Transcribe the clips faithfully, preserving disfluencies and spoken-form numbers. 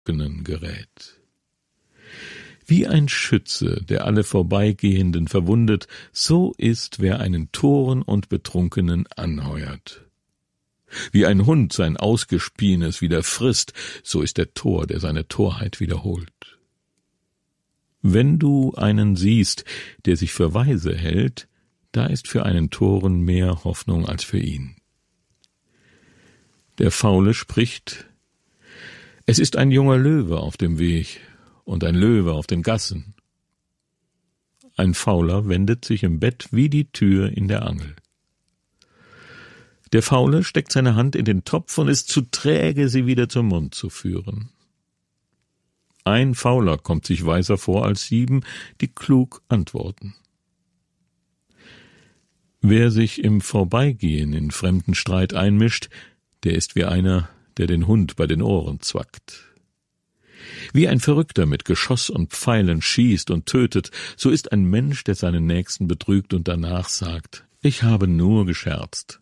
gerät. Wie ein Schütze, der alle Vorbeigehenden verwundet, so ist, wer einen Toren und Betrunkenen anheuert. Wie ein Hund sein Ausgespienes wieder frisst, so ist der Tor, der seine Torheit wiederholt. Wenn du einen siehst, der sich für weise hält, da ist für einen Toren mehr Hoffnung als für ihn. Der Faule spricht: Es ist ein junger Löwe auf dem Weg und ein Löwe auf den Gassen. Ein Fauler wendet sich im Bett wie die Tür in der Angel. Der Faule steckt seine Hand in den Topf und ist zu träge, sie wieder zum Mund zu führen. Ein Fauler kommt sich weiser vor als sieben, die klug antworten. Wer sich im Vorbeigehen in fremden Streit einmischt, der ist wie einer, der den Hund bei den Ohren zwackt. Wie ein Verrückter mit Geschoss und Pfeilen schießt und tötet, so ist ein Mensch, der seinen Nächsten betrügt und danach sagt: Ich habe nur gescherzt.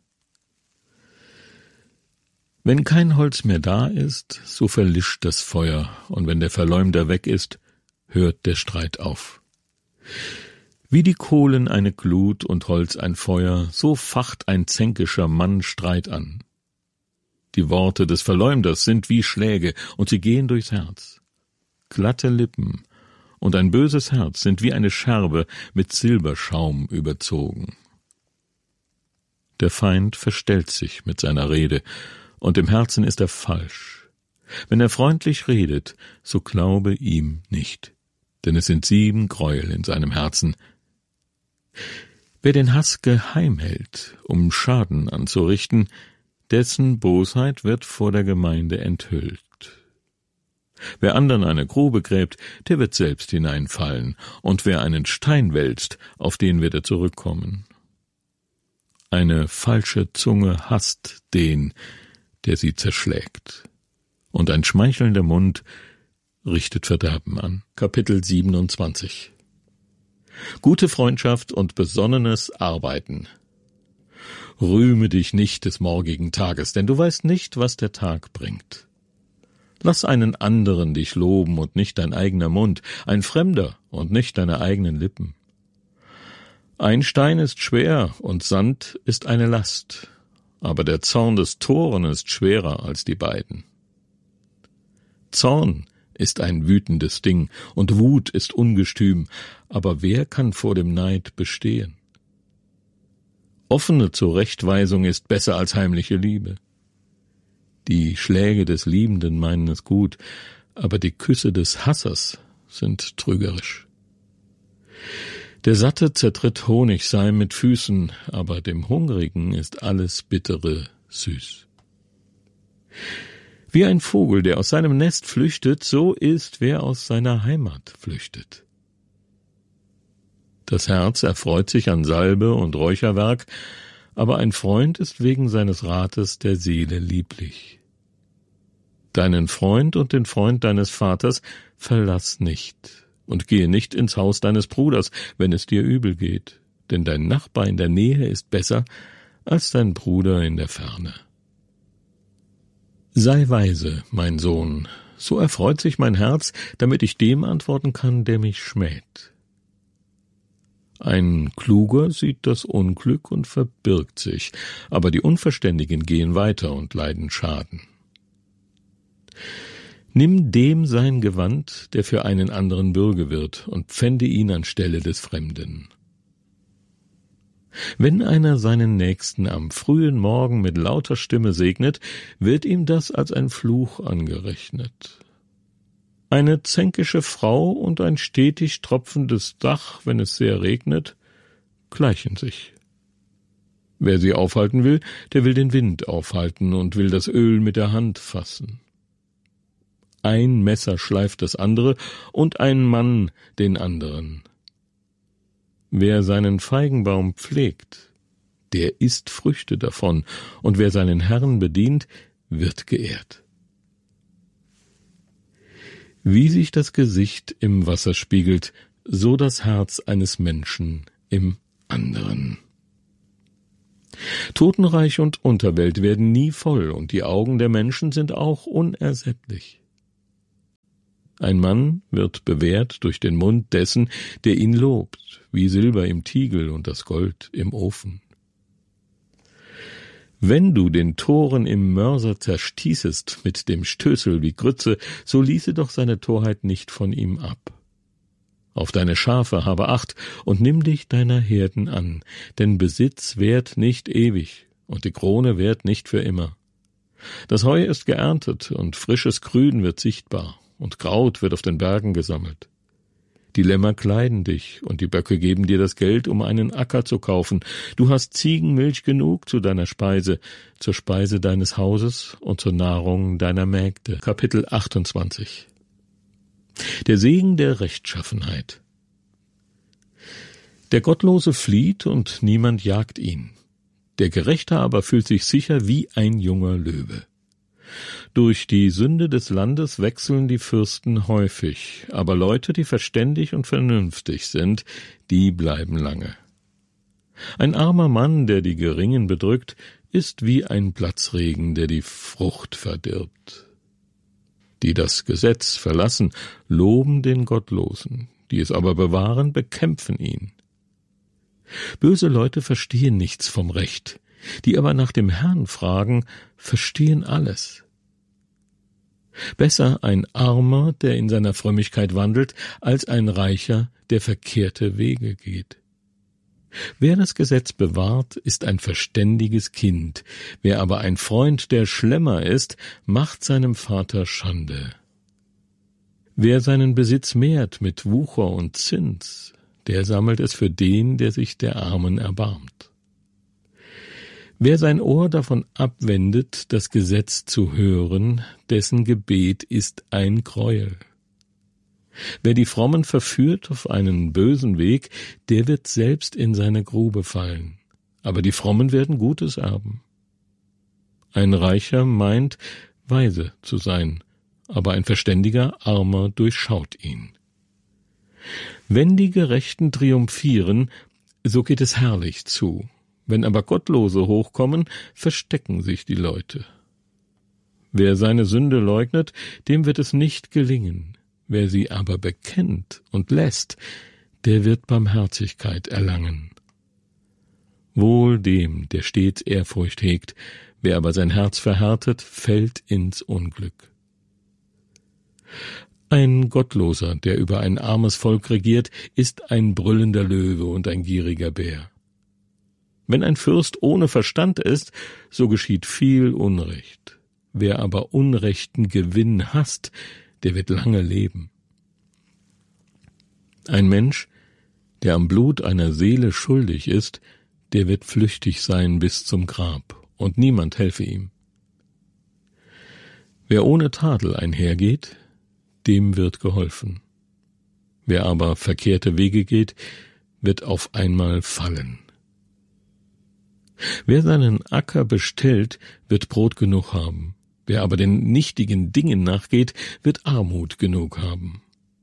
Wenn kein Holz mehr da ist, so verlischt das Feuer, und wenn der Verleumder weg ist, hört der Streit auf. Wie die Kohlen eine Glut und Holz ein Feuer, so facht ein zänkischer Mann Streit an. Die Worte des Verleumders sind wie Schläge, und sie gehen durchs Herz. Glatte Lippen und ein böses Herz sind wie eine Scherbe mit Silberschaum überzogen. Der Feind verstellt sich mit seiner Rede, und im Herzen ist er falsch. Wenn er freundlich redet, so glaube ihm nicht, denn es sind sieben Gräuel in seinem Herzen. Wer den Hass geheim hält, um Schaden anzurichten, dessen Bosheit wird vor der Gemeinde enthüllt. Wer andern eine Grube gräbt, der wird selbst hineinfallen, und wer einen Stein wälzt, auf den wird er zurückkommen. Eine falsche Zunge hasst den, der sie zerschlägt, und ein schmeichelnder Mund richtet Verderben an. Kapitel siebenundzwanzig. Gute Freundschaft und besonnenes Arbeiten. Rühme dich nicht des morgigen Tages, denn du weißt nicht, was der Tag bringt. Lass einen anderen dich loben und nicht dein eigener Mund, ein Fremder und nicht deine eigenen Lippen. Ein Stein ist schwer und Sand ist eine Last, aber der Zorn des Toren ist schwerer als die beiden. Zorn ist ein wütendes Ding, und Wut ist ungestüm, aber wer kann vor dem Neid bestehen? Offene Zurechtweisung ist besser als heimliche Liebe. Die Schläge des Liebenden meinen es gut, aber die Küsse des Hassers sind trügerisch. Der Satte zertritt Honigseim mit Füßen, aber dem Hungrigen ist alles Bittere süß. Wie ein Vogel, der aus seinem Nest flüchtet, so ist, wer aus seiner Heimat flüchtet. Das Herz erfreut sich an Salbe und Räucherwerk, aber ein Freund ist wegen seines Rates der Seele lieblich. Deinen Freund und den Freund deines Vaters verlass nicht, und gehe nicht ins Haus deines Bruders, wenn es dir übel geht, denn dein Nachbar in der Nähe ist besser als dein Bruder in der Ferne. Sei weise, mein Sohn, so erfreut sich mein Herz, damit ich dem antworten kann, der mich schmäht. Ein Kluger sieht das Unglück und verbirgt sich, aber die Unverständigen gehen weiter und leiden Schaden. Nimm dem sein Gewand, der für einen anderen Bürge wird, und pfände ihn anstelle des Fremden. Wenn einer seinen Nächsten am frühen Morgen mit lauter Stimme segnet, wird ihm das als ein Fluch angerechnet. Eine zänkische Frau und ein stetig tropfendes Dach, wenn es sehr regnet, gleichen sich. Wer sie aufhalten will, der will den Wind aufhalten und will das Öl mit der Hand fassen. Ein Messer schleift das andere und ein Mann den anderen. Wer seinen Feigenbaum pflegt, der isst Früchte davon, und wer seinen Herrn bedient, wird geehrt. Wie sich das Gesicht im Wasser spiegelt, so das Herz eines Menschen im anderen. Totenreich und Unterwelt werden nie voll, und die Augen der Menschen sind auch unersättlich. Ein Mann wird bewährt durch den Mund dessen, der ihn lobt, wie Silber im Tiegel und das Gold im Ofen. Wenn du den Toren im Mörser zerstießest mit dem Stößel wie Grütze, so ließe doch seine Torheit nicht von ihm ab. Auf deine Schafe habe Acht und nimm dich deiner Herden an, denn Besitz währt nicht ewig und die Krone währt nicht für immer. Das Heu ist geerntet und frisches Grün wird sichtbar und Kraut wird auf den Bergen gesammelt. Die Lämmer kleiden dich und die Böcke geben dir das Geld, um einen Acker zu kaufen. Du hast Ziegenmilch genug zu deiner Speise, zur Speise deines Hauses und zur Nahrung deiner Mägde. Kapitel achtundzwanzig. Der Segen der Rechtschaffenheit. Der Gottlose flieht und niemand jagt ihn. Der Gerechte aber fühlt sich sicher wie ein junger Löwe. Durch die Sünde des Landes wechseln die Fürsten häufig, aber Leute, die verständig und vernünftig sind, die bleiben lange. Ein armer Mann, der die Geringen bedrückt, ist wie ein Platzregen, der die Frucht verdirbt. Die das Gesetz verlassen, loben den Gottlosen, die es aber bewahren, bekämpfen ihn. Böse Leute verstehen nichts vom Recht, die aber nach dem Herrn fragen, verstehen alles. Besser ein Armer, der in seiner Frömmigkeit wandelt, als ein Reicher, der verkehrte Wege geht. Wer das Gesetz bewahrt, ist ein verständiges Kind, wer aber ein Freund der Schlemmer ist, macht seinem Vater Schande. Wer seinen Besitz mehrt mit Wucher und Zins, der sammelt es für den, der sich der Armen erbarmt. Wer sein Ohr davon abwendet, das Gesetz zu hören, dessen Gebet ist ein Greuel. Wer die Frommen verführt auf einen bösen Weg, der wird selbst in seine Grube fallen, aber die Frommen werden Gutes erben. Ein Reicher meint, weise zu sein, aber ein Verständiger Armer durchschaut ihn. Wenn die Gerechten triumphieren, so geht es herrlich zu. Wenn aber Gottlose hochkommen, verstecken sich die Leute. Wer seine Sünde leugnet, dem wird es nicht gelingen. Wer sie aber bekennt und lässt, der wird Barmherzigkeit erlangen. Wohl dem, der stets Ehrfurcht hegt, wer aber sein Herz verhärtet, fällt ins Unglück. Ein Gottloser, der über ein armes Volk regiert, ist ein brüllender Löwe und ein gieriger Bär. Wenn ein Fürst ohne Verstand ist, so geschieht viel Unrecht. Wer aber unrechten Gewinn hasst, der wird lange leben. Ein Mensch, der am Blut einer Seele schuldig ist, der wird flüchtig sein bis zum Grab, und niemand helfe ihm. Wer ohne Tadel einhergeht, dem wird geholfen. Wer aber verkehrte Wege geht, wird auf einmal fallen. Wer seinen Acker bestellt, wird Brot genug haben. Wer aber den nichtigen Dingen nachgeht, wird Armut genug haben.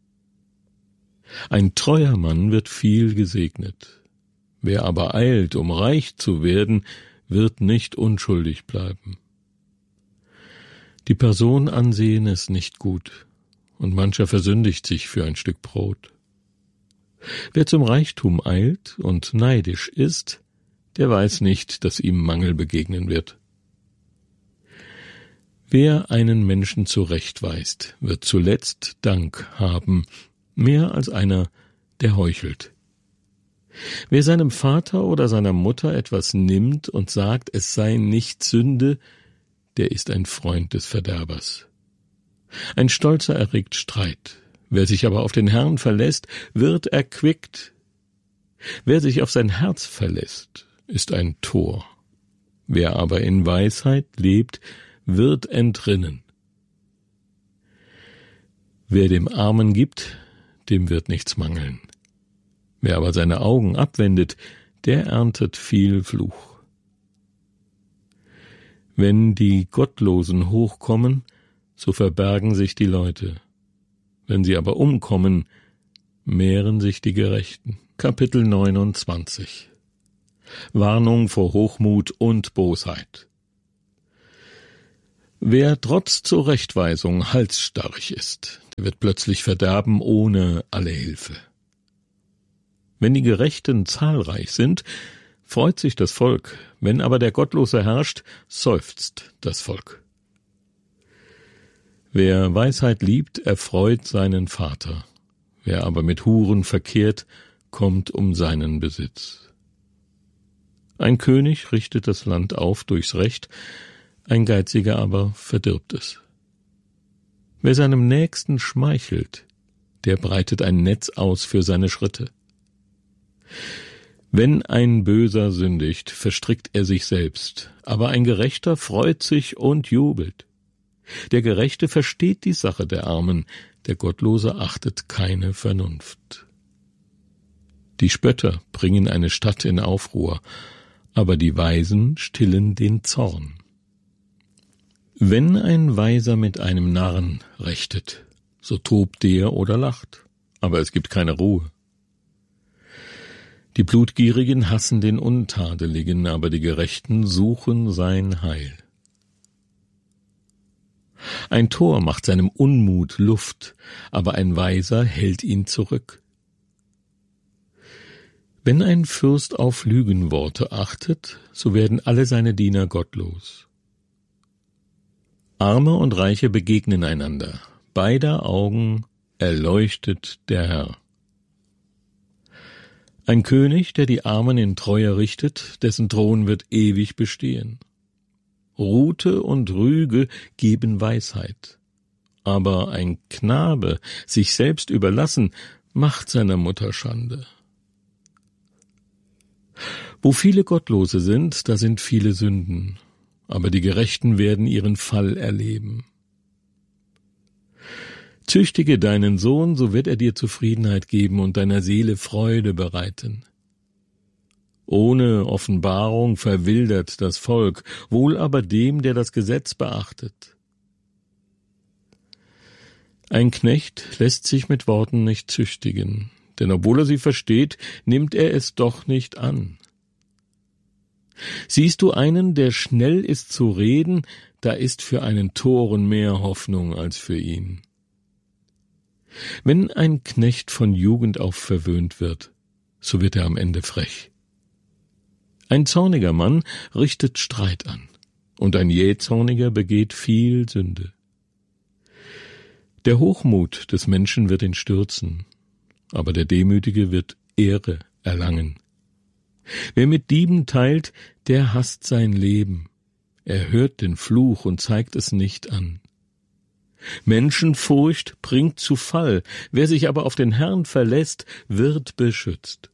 Ein treuer Mann wird viel gesegnet. Wer aber eilt, um reich zu werden, wird nicht unschuldig bleiben. Die Person ansehen ist nicht gut, und mancher versündigt sich für ein Stück Brot. Wer zum Reichtum eilt und neidisch ist, der weiß nicht, dass ihm Mangel begegnen wird. Wer einen Menschen zurechtweist, wird zuletzt Dank haben, mehr als einer, der heuchelt. Wer seinem Vater oder seiner Mutter etwas nimmt und sagt, es sei nicht Sünde, der ist ein Freund des Verderbers. Ein Stolzer erregt Streit, wer sich aber auf den Herrn verlässt, wird erquickt. Wer sich auf sein Herz verlässt, ist ein Tor. Wer aber in Weisheit lebt, wird entrinnen. Wer dem Armen gibt, dem wird nichts mangeln. Wer aber seine Augen abwendet, der erntet viel Fluch. Wenn die Gottlosen hochkommen, so verbergen sich die Leute. Wenn sie aber umkommen, mehren sich die Gerechten. Kapitel neunundzwanzig. Warnung vor Hochmut und Bosheit. Wer trotz Zurechtweisung halsstarrig ist, er wird plötzlich verderben ohne alle Hilfe. Wenn die Gerechten zahlreich sind, freut sich das Volk, wenn aber der Gottlose herrscht, seufzt das Volk. Wer Weisheit liebt, erfreut seinen Vater, wer aber mit Huren verkehrt, kommt um seinen Besitz. Ein König richtet das Land auf durchs Recht, ein Geiziger aber verdirbt es. Wer seinem Nächsten schmeichelt, der breitet ein Netz aus für seine Schritte. Wenn ein Böser sündigt, verstrickt er sich selbst, aber ein Gerechter freut sich und jubelt. Der Gerechte versteht die Sache der Armen, der Gottlose achtet keine Vernunft. Die Spötter bringen eine Stadt in Aufruhr, aber die Weisen stillen den Zorn. Wenn ein Weiser mit einem Narren rechtet, so tobt der oder lacht, aber es gibt keine Ruhe. Die Blutgierigen hassen den Untadeligen, aber die Gerechten suchen sein Heil. Ein Tor macht seinem Unmut Luft, aber ein Weiser hält ihn zurück. Wenn ein Fürst auf Lügenworte achtet, so werden alle seine Diener gottlos. Arme und Reiche begegnen einander, beider Augen erleuchtet der Herr. Ein König, der die Armen in Treue richtet, dessen Thron wird ewig bestehen. Rute und Rüge geben Weisheit, aber ein Knabe, sich selbst überlassen, macht seiner Mutter Schande. Wo viele Gottlose sind, da sind viele Sünden, aber die Gerechten werden ihren Fall erleben. Züchtige deinen Sohn, so wird er dir Zufriedenheit geben und deiner Seele Freude bereiten. Ohne Offenbarung verwildert das Volk, wohl aber dem, der das Gesetz beachtet. Ein Knecht lässt sich mit Worten nicht züchtigen, denn obwohl er sie versteht, nimmt er es doch nicht an. Siehst du einen, der schnell ist zu reden, da ist für einen Toren mehr Hoffnung als für ihn. Wenn ein Knecht von Jugend auf verwöhnt wird, so wird er am Ende frech. Ein zorniger Mann richtet Streit an, und ein jähzorniger begeht viel Sünde. Der Hochmut des Menschen wird ihn stürzen, aber der Demütige wird Ehre erlangen. Wer mit Dieben teilt, der hasst sein Leben. Er hört den Fluch und zeigt es nicht an. Menschenfurcht bringt zu Fall, wer sich aber auf den Herrn verlässt, wird beschützt.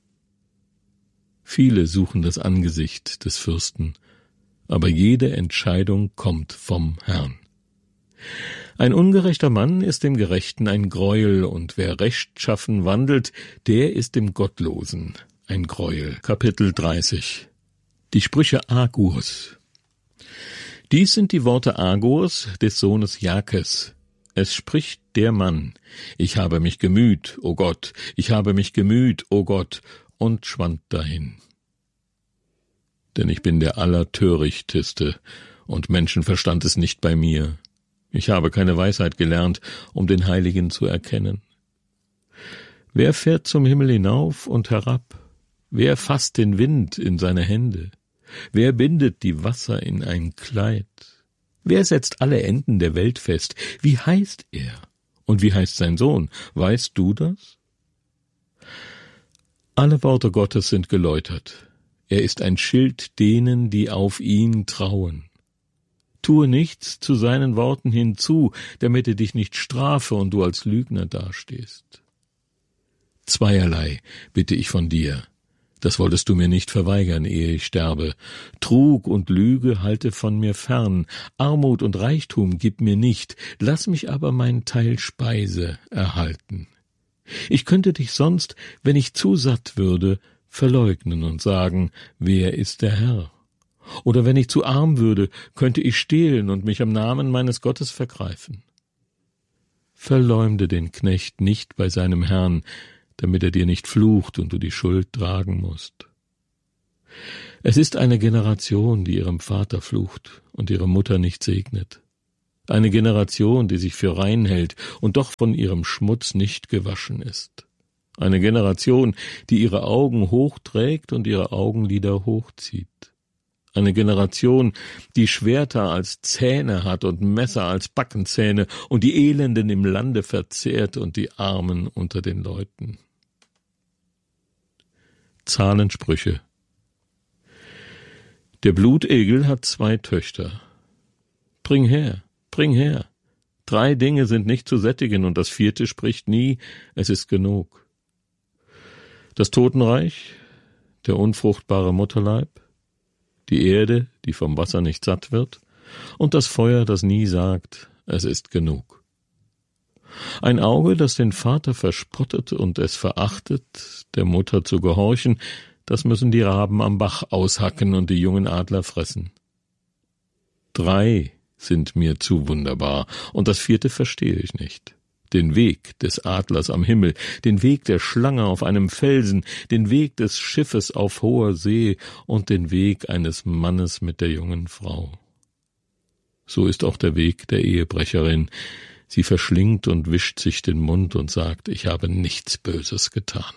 Viele suchen das Angesicht des Fürsten, aber jede Entscheidung kommt vom Herrn. Ein ungerechter Mann ist dem Gerechten ein Greuel, und wer rechtschaffen wandelt, der ist dem Gottlosen ein Greuel. Kapitel dreißig. Die Sprüche Agurs. Dies sind die Worte Agurs, des Sohnes Jakes. Es spricht der Mann: Ich habe mich gemüht, o Gott, ich habe mich gemüht, o Gott, und schwand dahin. Denn ich bin der Allertörichteste, und Menschenverstand ist nicht bei mir. Ich habe keine Weisheit gelernt, um den Heiligen zu erkennen. Wer fährt zum Himmel hinauf und herab? Wer fasst den Wind in seine Hände? Wer bindet die Wasser in ein Kleid? Wer setzt alle Enden der Welt fest? Wie heißt er? Und wie heißt sein Sohn? Weißt du das? Alle Worte Gottes sind geläutert. Er ist ein Schild denen, die auf ihn trauen. Tue nichts zu seinen Worten hinzu, damit er dich nicht strafe und du als Lügner dastehst. Zweierlei bitte ich von dir. Das wolltest du mir nicht verweigern, ehe ich sterbe. Trug und Lüge halte von mir fern, Armut und Reichtum gib mir nicht, lass mich aber mein Teil Speise erhalten. Ich könnte dich sonst, wenn ich zu satt würde, verleugnen und sagen, wer ist der Herr? Oder wenn ich zu arm würde, könnte ich stehlen und mich am Namen meines Gottes vergreifen. Verleumde den Knecht nicht bei seinem Herrn, damit er dir nicht flucht und du die Schuld tragen musst. Es ist eine Generation, die ihrem Vater flucht und ihre Mutter nicht segnet. Eine Generation, die sich für rein hält und doch von ihrem Schmutz nicht gewaschen ist. Eine Generation, die ihre Augen hochträgt und ihre Augenlider hochzieht. Eine Generation, die Schwerter als Zähne hat und Messer als Backenzähne und die Elenden im Lande verzehrt und die Armen unter den Leuten. Zahlensprüche. Der Blutegel hat zwei Töchter. Bring her, bring her. Drei Dinge sind nicht zu sättigen und das vierte spricht nie, es ist genug. Das Totenreich, der unfruchtbare Mutterleib, die Erde, die vom Wasser nicht satt wird, und das Feuer, das nie sagt, es ist genug. Ein Auge, das den Vater verspottet und es verachtet, der Mutter zu gehorchen, das müssen die Raben am Bach aushacken und die jungen Adler fressen. Drei sind mir zu wunderbar, und das vierte verstehe ich nicht. Den Weg des Adlers am Himmel, den Weg der Schlange auf einem Felsen, den Weg des Schiffes auf hoher See und den Weg eines Mannes mit der jungen Frau. So ist auch der Weg der Ehebrecherin. Sie verschlingt und wischt sich den Mund und sagt, ich habe nichts Böses getan.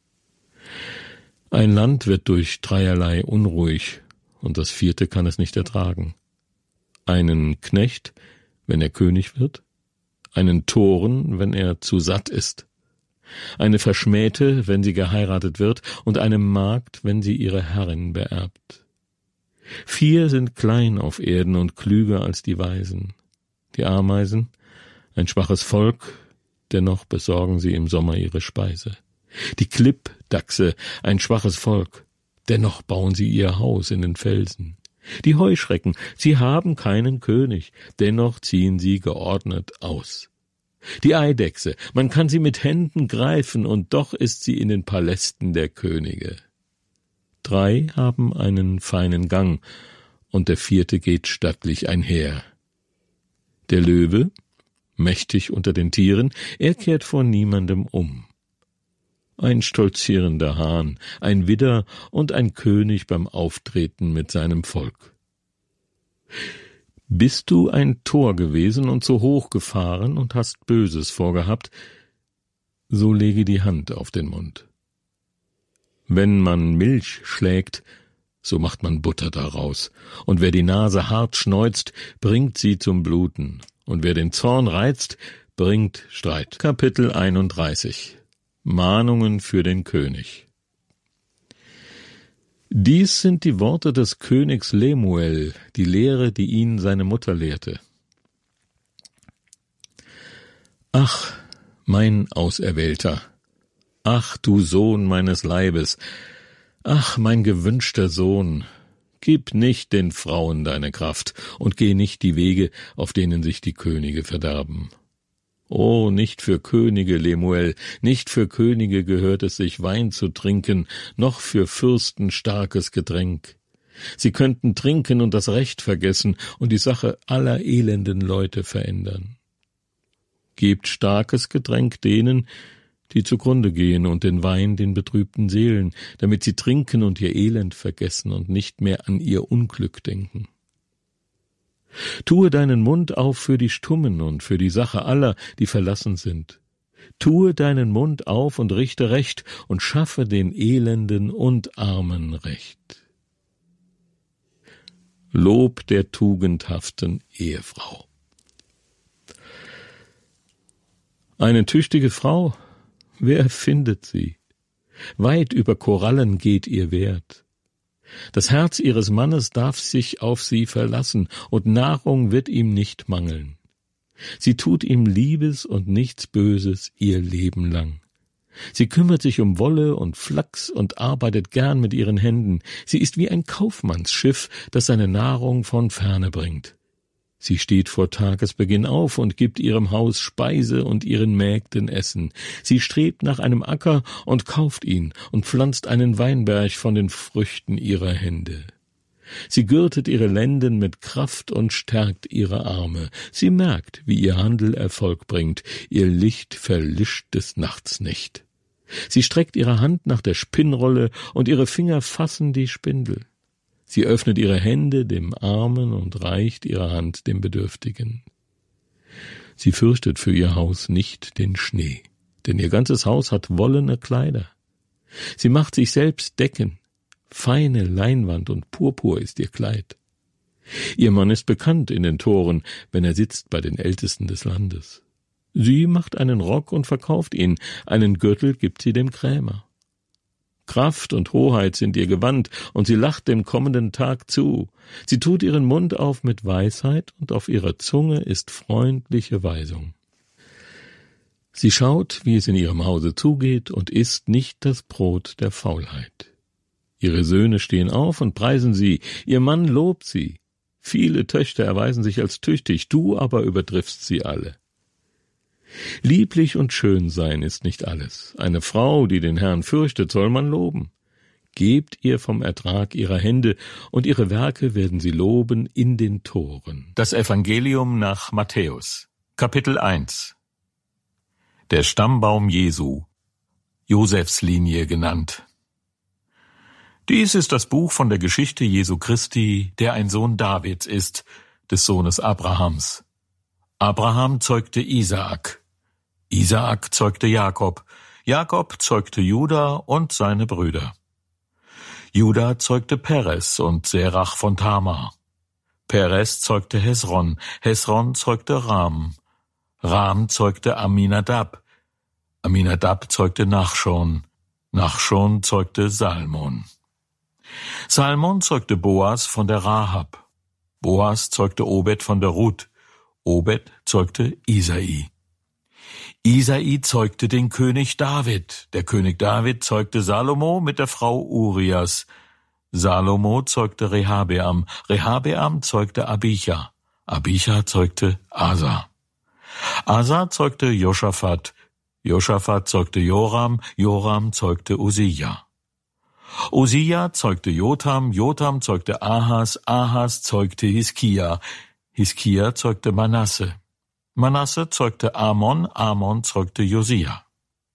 Ein Land wird durch dreierlei unruhig, und das vierte kann es nicht ertragen. Einen Knecht, wenn er König wird, einen Toren, wenn er zu satt ist, eine Verschmähte, wenn sie geheiratet wird, und eine Magd, wenn sie ihre Herrin beerbt. Vier sind klein auf Erden und klüger als die Weisen. Die Ameisen, ein schwaches Volk, dennoch besorgen sie im Sommer ihre Speise. Die Klippdachse, ein schwaches Volk, dennoch bauen sie ihr Haus in den Felsen. Die Heuschrecken, sie haben keinen König, dennoch ziehen sie geordnet aus. Die Eidechse, man kann sie mit Händen greifen, und doch ist sie in den Palästen der Könige. Drei haben einen feinen Gang, und der vierte geht stattlich einher. Der Löwe, mächtig unter den Tieren, er kehrt vor niemandem um. Ein stolzierender Hahn, ein Widder und ein König beim Auftreten mit seinem Volk. Bist du ein Tor gewesen und so hoch gefahren und hast Böses vorgehabt, so lege die Hand auf den Mund. Wenn man Milch schlägt, so macht man Butter daraus, und wer die Nase hart schneuzt, bringt sie zum Bluten, und wer den Zorn reizt, bringt Streit. Kapitel einunddreißig. Mahnungen für den König. Dies sind die Worte des Königs Lemuel, die Lehre, die ihn seine Mutter lehrte. Ach, mein Auserwählter, ach, du Sohn meines Leibes, ach, mein gewünschter Sohn, gib nicht den Frauen deine Kraft und geh nicht die Wege, auf denen sich die Könige verderben. Oh, nicht für Könige, Lemuel, nicht für Könige gehört es sich, Wein zu trinken, noch für Fürsten starkes Getränk. Sie könnten trinken und das Recht vergessen und die Sache aller elenden Leute verändern. Gebt starkes Getränk denen, die zugrunde gehen, und den Wein den betrübten Seelen, damit sie trinken und ihr Elend vergessen und nicht mehr an ihr Unglück denken. Tue deinen Mund auf für die Stummen und für die Sache aller, die verlassen sind. Tue deinen Mund auf und richte Recht und schaffe den Elenden und Armen Recht. Lob der tugendhaften Ehefrau. Eine tüchtige Frau, wer findet sie? Weit über Korallen geht ihr Wert. Das Herz ihres Mannes darf sich auf sie verlassen, und Nahrung wird ihm nicht mangeln. Sie tut ihm Liebes und nichts Böses ihr Leben lang. Sie kümmert sich um Wolle und Flachs und arbeitet gern mit ihren Händen. Sie ist wie ein Kaufmannsschiff, das seine Nahrung von ferne bringt. Sie steht vor Tagesbeginn auf und gibt ihrem Haus Speise und ihren Mägden Essen. Sie strebt nach einem Acker und kauft ihn und pflanzt einen Weinberg von den Früchten ihrer Hände. Sie gürtet ihre Lenden mit Kraft und stärkt ihre Arme. Sie merkt, wie ihr Handel Erfolg bringt. Ihr Licht verlischt des Nachts nicht. Sie streckt ihre Hand nach der Spinnrolle und ihre Finger fassen die Spindel. Sie öffnet ihre Hände dem Armen und reicht ihre Hand dem Bedürftigen. Sie fürchtet für ihr Haus nicht den Schnee, denn ihr ganzes Haus hat wollene Kleider. Sie macht sich selbst Decken, feine Leinwand und Purpur ist ihr Kleid. Ihr Mann ist bekannt in den Toren, wenn er sitzt bei den Ältesten des Landes. Sie macht einen Rock und verkauft ihn, einen Gürtel gibt sie dem Krämer. Kraft und Hoheit sind ihr Gewand, und sie lacht dem kommenden Tag zu. Sie tut ihren Mund auf mit Weisheit, und auf ihrer Zunge ist freundliche Weisung. Sie schaut, wie es in ihrem Hause zugeht, und isst nicht das Brot der Faulheit. Ihre Söhne stehen auf und preisen sie, ihr Mann lobt sie. Viele Töchter erweisen sich als tüchtig, du aber übertriffst sie alle. Lieblich und schön sein ist nicht alles. Eine Frau, die den Herrn fürchtet, soll man loben. Gebt ihr vom Ertrag ihrer Hände, und ihre Werke werden sie loben in den Toren. Das Evangelium nach Matthäus, Kapitel eins. Der Stammbaum Jesu, Josefs Linie genannt. Dies ist das Buch von der Geschichte Jesu Christi, der ein Sohn Davids ist, des Sohnes Abrahams. Abraham zeugte Isaak. Isaak zeugte Jakob, Jakob zeugte Juda und seine Brüder. Juda zeugte Peres und Serach von Tamar. Peres zeugte Hesron, Hesron zeugte Ram. Ram zeugte Aminadab, Aminadab zeugte Nachschon, Nachschon zeugte Salmon. Salmon zeugte Boas von der Rahab, Boas zeugte Obed von der Ruth, Obed zeugte Isai. Isai zeugte den König David. Der König David zeugte Salomo mit der Frau Urias. Salomo zeugte Rehabeam. Rehabeam zeugte Abija. Abija zeugte Asa. Asa zeugte Josaphat. Josaphat zeugte Joram. Joram zeugte Usia. Usia zeugte Jotam. Jotam zeugte Ahas. Ahas zeugte Hiskia. Hiskia zeugte Manasse. Manasse zeugte Amon, Amon zeugte Josia.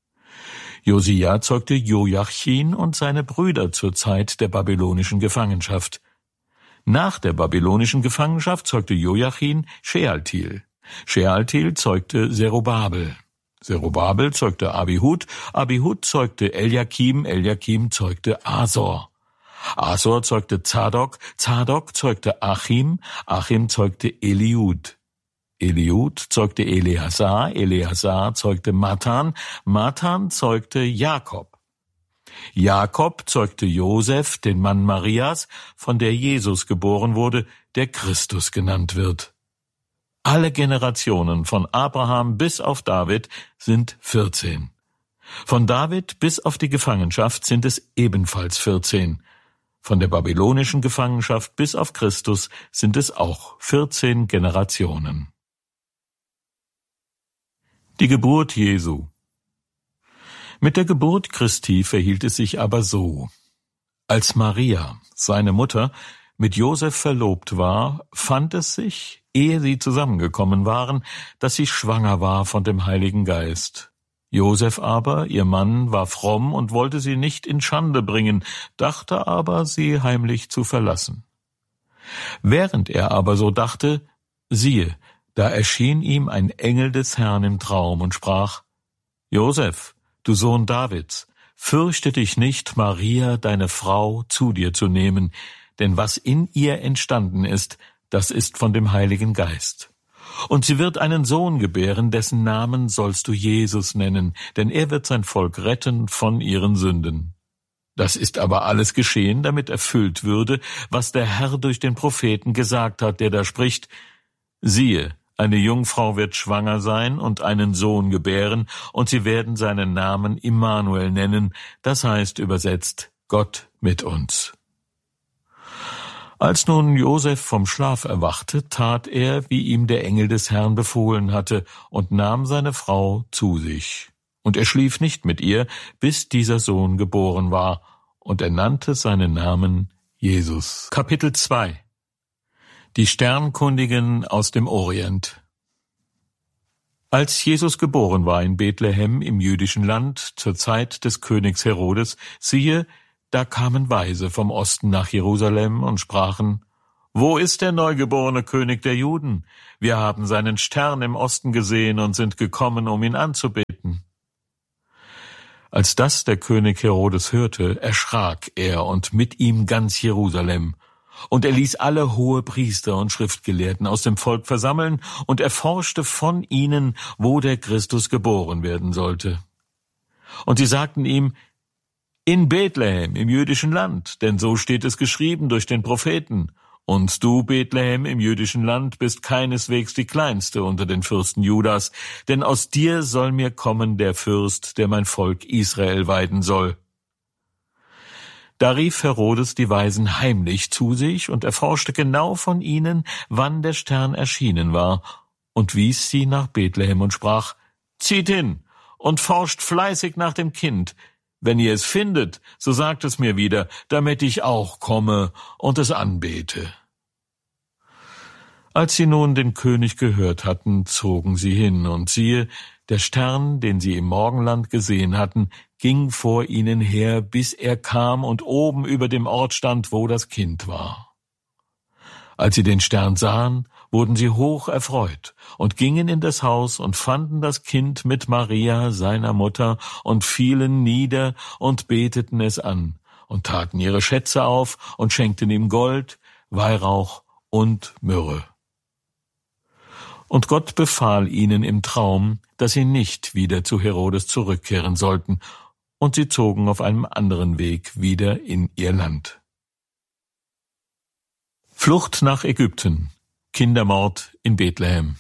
Josia zeugte Joachim und seine Brüder zur Zeit der babylonischen Gefangenschaft. Nach der babylonischen Gefangenschaft zeugte Joachim Shealtiel. Shealtiel zeugte Zerubabel. Zerubabel zeugte Abihud. Abihud zeugte Eliakim. Eliakim zeugte Asor. Asor zeugte Zadok. Zadok zeugte Achim. Achim zeugte Eliud. Eliud zeugte Eleazar, Eleazar zeugte Matan, Matan zeugte Jakob. Jakob zeugte Josef, den Mann Marias, von der Jesus geboren wurde, der Christus genannt wird. Alle Generationen von Abraham bis auf David sind vierzehn. Von David bis auf die Gefangenschaft sind es ebenfalls vierzehn. Von der babylonischen Gefangenschaft bis auf Christus sind es auch vierzehn Generationen. Die Geburt Jesu. Mit der Geburt Christi verhielt es sich aber so. Als Maria, seine Mutter, mit Josef verlobt war, fand es sich, ehe sie zusammengekommen waren, dass sie schwanger war von dem Heiligen Geist. Josef aber, ihr Mann, war fromm und wollte sie nicht in Schande bringen, dachte aber, sie heimlich zu verlassen. Während er aber so dachte, siehe, da erschien ihm ein Engel des Herrn im Traum und sprach: Josef, du Sohn Davids, fürchte dich nicht, Maria, deine Frau, zu dir zu nehmen, denn was in ihr entstanden ist, das ist von dem Heiligen Geist. Und sie wird einen Sohn gebären, dessen Namen sollst du Jesus nennen, denn er wird sein Volk retten von ihren Sünden. Das ist aber alles geschehen, damit erfüllt würde, was der Herr durch den Propheten gesagt hat, der da spricht: Siehe, eine Jungfrau wird schwanger sein und einen Sohn gebären, und sie werden seinen Namen Immanuel nennen, das heißt übersetzt Gott mit uns. Als nun Josef vom Schlaf erwachte, tat er, wie ihm der Engel des Herrn befohlen hatte, und nahm seine Frau zu sich. Und er schlief nicht mit ihr, bis dieser Sohn geboren war, und er nannte seinen Namen Jesus. Kapitel zwei. Die Sternkundigen aus dem Orient. Als Jesus geboren war in Bethlehem im jüdischen Land zur Zeit des Königs Herodes, siehe, da kamen Weise vom Osten nach Jerusalem und sprachen: »Wo ist der neugeborene König der Juden? Wir haben seinen Stern im Osten gesehen und sind gekommen, um ihn anzubeten.« Als das der König Herodes hörte, erschrak er und mit ihm ganz Jerusalem. Und er ließ alle Hohepriester und Schriftgelehrten aus dem Volk versammeln und erforschte von ihnen, wo der Christus geboren werden sollte. Und sie sagten ihm: »In Bethlehem im jüdischen Land, denn so steht es geschrieben durch den Propheten. Und du, Bethlehem im jüdischen Land, bist keineswegs die kleinste unter den Fürsten Judas, denn aus dir soll mir kommen der Fürst, der mein Volk Israel weiden soll.« Da rief Herodes die Weisen heimlich zu sich und erforschte genau von ihnen, wann der Stern erschienen war, und wies sie nach Bethlehem und sprach: »Zieht hin und forscht fleißig nach dem Kind. Wenn ihr es findet, so sagt es mir wieder, damit ich auch komme und es anbete.« Als sie nun den König gehört hatten, zogen sie hin, und siehe, der Stern, den sie im Morgenland gesehen hatten, ging vor ihnen her, bis er kam und oben über dem Ort stand, wo das Kind war. Als sie den Stern sahen, wurden sie hoch erfreut und gingen in das Haus und fanden das Kind mit Maria, seiner Mutter, und fielen nieder und beteten es an und taten ihre Schätze auf und schenkten ihm Gold, Weihrauch und Myrrhe. Und Gott befahl ihnen im Traum, dass sie nicht wieder zu Herodes zurückkehren sollten, und sie zogen auf einem anderen Weg wieder in ihr Land. Flucht nach Ägypten. Kindermord in Bethlehem.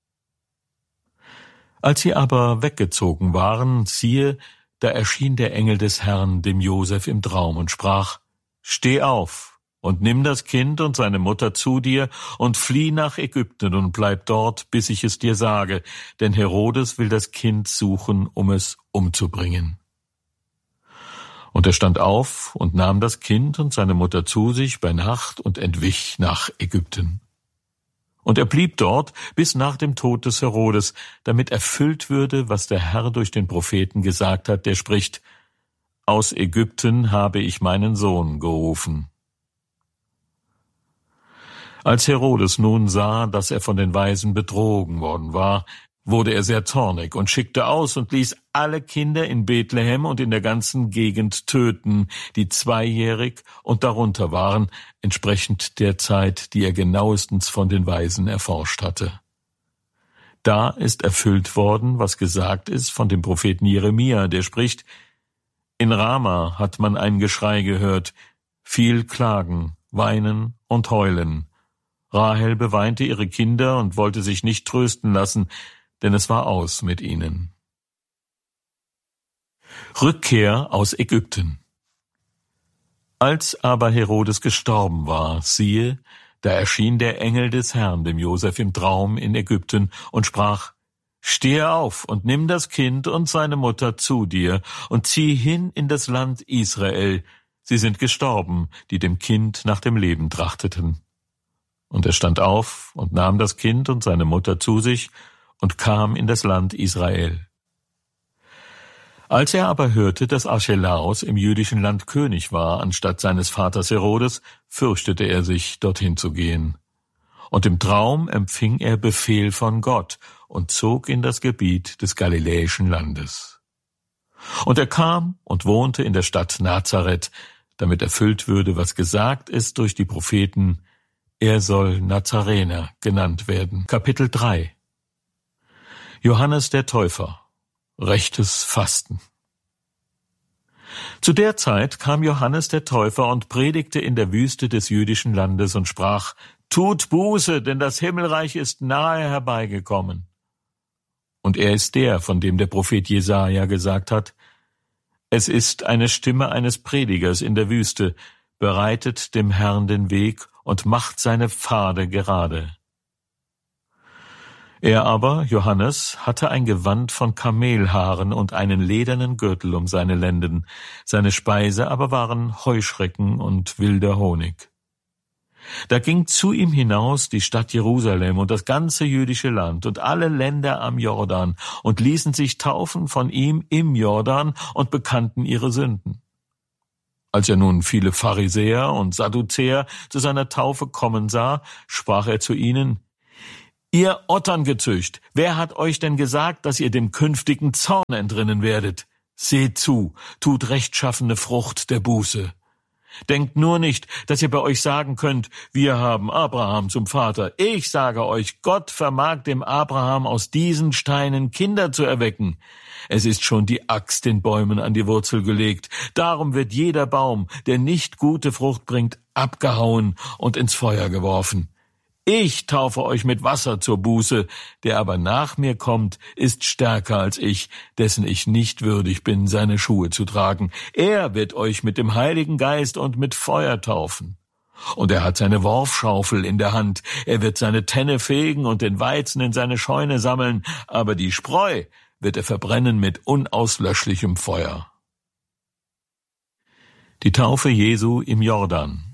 Als sie aber weggezogen waren, siehe, da erschien der Engel des Herrn dem Josef im Traum und sprach: »Steh auf und nimm das Kind und seine Mutter zu dir und flieh nach Ägypten und bleib dort, bis ich es dir sage, denn Herodes will das Kind suchen, um es umzubringen.« Und er stand auf und nahm das Kind und seine Mutter zu sich bei Nacht und entwich nach Ägypten. Und er blieb dort bis nach dem Tod des Herodes, damit erfüllt würde, was der Herr durch den Propheten gesagt hat, der spricht: »Aus Ägypten habe ich meinen Sohn gerufen.« Als Herodes nun sah, dass er von den Weisen betrogen worden war, wurde er sehr zornig und schickte aus und ließ alle Kinder in Bethlehem und in der ganzen Gegend töten, die zweijährig und darunter waren, entsprechend der Zeit, die er genauestens von den Weisen erforscht hatte. Da ist erfüllt worden, was gesagt ist von dem Propheten Jeremia, der spricht: »In Rama hat man ein Geschrei gehört, viel Klagen, Weinen und Heulen. Rahel beweinte ihre Kinder und wollte sich nicht trösten lassen, denn es war aus mit ihnen.« Rückkehr aus Ägypten. Als aber Herodes gestorben war, siehe, da erschien der Engel des Herrn dem Josef im Traum in Ägypten und sprach: »Stehe auf und nimm das Kind und seine Mutter zu dir und zieh hin in das Land Israel. Sie sind gestorben, die dem Kind nach dem Leben trachteten.« Und er stand auf und nahm das Kind und seine Mutter zu sich und kam in das Land Israel. Als er aber hörte, dass Archelaus im jüdischen Land König war, anstatt seines Vaters Herodes, fürchtete er sich, dorthin zu gehen. Und im Traum empfing er Befehl von Gott und zog in das Gebiet des galiläischen Landes. Und er kam und wohnte in der Stadt Nazareth, damit erfüllt würde, was gesagt ist durch die Propheten: Er soll Nazarener genannt werden. Kapitel drei. Johannes der Täufer. Rechtes Fasten. Zu der Zeit kam Johannes der Täufer und predigte in der Wüste des jüdischen Landes und sprach: Tut Buße, denn das Himmelreich ist nahe herbeigekommen. Und er ist der, von dem der Prophet Jesaja gesagt hat: Es ist eine Stimme eines Predigers in der Wüste, bereitet dem Herrn den Weg und macht seine Pfade gerade. Er aber, Johannes, hatte ein Gewand von Kamelhaaren und einen ledernen Gürtel um seine Lenden, seine Speise aber waren Heuschrecken und wilder Honig. Da ging zu ihm hinaus die Stadt Jerusalem und das ganze jüdische Land und alle Länder am Jordan und ließen sich taufen von ihm im Jordan und bekannten ihre Sünden. Als er nun viele Pharisäer und Sadduzäer zu seiner Taufe kommen sah, sprach er zu ihnen: Ihr Otterngezücht, wer hat euch denn gesagt, dass ihr dem künftigen Zorn entrinnen werdet? Seht zu, tut rechtschaffene Frucht der Buße. Denkt nur nicht, dass ihr bei euch sagen könnt, wir haben Abraham zum Vater. Ich sage euch, Gott vermag dem Abraham aus diesen Steinen Kinder zu erwecken. Es ist schon die Axt den Bäumen an die Wurzel gelegt. Darum wird jeder Baum, der nicht gute Frucht bringt, abgehauen und ins Feuer geworfen. Ich taufe euch mit Wasser zur Buße, der aber nach mir kommt, ist stärker als ich, dessen ich nicht würdig bin, seine Schuhe zu tragen. Er wird euch mit dem Heiligen Geist und mit Feuer taufen. Und er hat seine Worfschaufel in der Hand, er wird seine Tenne fegen und den Weizen in seine Scheune sammeln, aber die Spreu wird er verbrennen mit unauslöschlichem Feuer. Die Taufe Jesu im Jordan.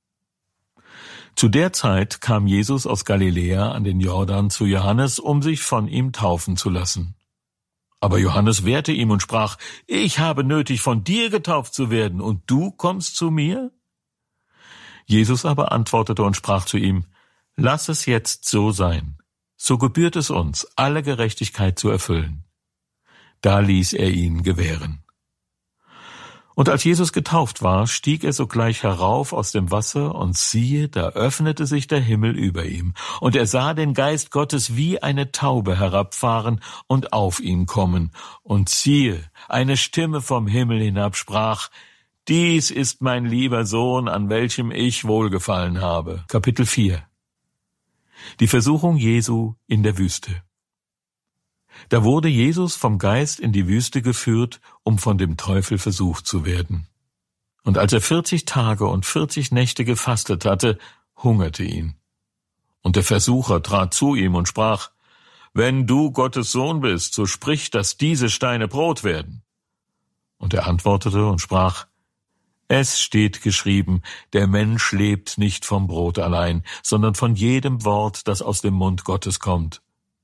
Zu der Zeit kam Jesus aus Galiläa an den Jordan zu Johannes, um sich von ihm taufen zu lassen. Aber Johannes wehrte ihm und sprach: Ich habe nötig, von dir getauft zu werden, und du kommst zu mir? Jesus aber antwortete und sprach zu ihm: Lass es jetzt so sein. So gebührt es uns, alle Gerechtigkeit zu erfüllen. Da ließ er ihn gewähren. Und als Jesus getauft war, stieg er sogleich herauf aus dem Wasser, und siehe, da öffnete sich der Himmel über ihm, und er sah den Geist Gottes wie eine Taube herabfahren und auf ihn kommen. Und siehe, eine Stimme vom Himmel hinab sprach: Dies ist mein lieber Sohn, an welchem ich wohlgefallen habe. Kapitel vier. Die Versuchung Jesu in der Wüste. Da wurde Jesus vom Geist in die Wüste geführt, um von dem Teufel versucht zu werden. Und als er vierzig Tage und vierzig Nächte gefastet hatte, hungerte ihn. Und der Versucher trat zu ihm und sprach: Wenn du Gottes Sohn bist, so sprich, dass diese Steine Brot werden. Und er antwortete und sprach: Es steht geschrieben, der Mensch lebt nicht vom Brot allein, sondern von jedem Wort, das aus dem Mund Gottes kommt.